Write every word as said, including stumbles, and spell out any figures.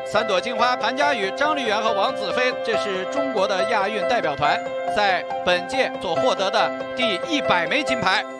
三朵金花，谭佳宇、张丽媛和王子飞，这是中国的亚运代表团，在本届所获得的第一百枚金牌。